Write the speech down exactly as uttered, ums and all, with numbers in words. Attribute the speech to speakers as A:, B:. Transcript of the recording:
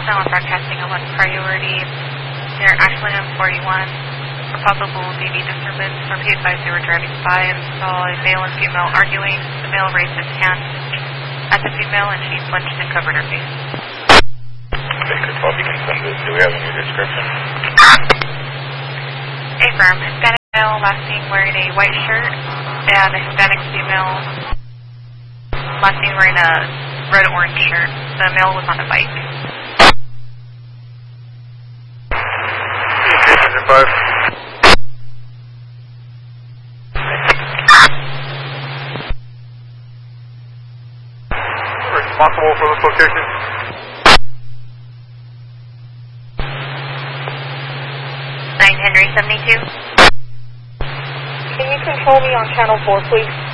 A: now on broadcasting on one priority near Ashland and forty-one. For possible D V disturbance, or be advised they were driving by and saw a male and female arguing. The male raised his hand at the female and she flinched and covered her face.
B: Baker twelve, you can send this. Do we have a new description?
A: Affirm. Hispanic male last seen wearing a white shirt and a Hispanic female last seen wearing a red-orange shirt. The male was on a bike.
B: Engine five. Responsible for this location?
A: nine Henry seventy-two.
C: Can you control me on channel four, please?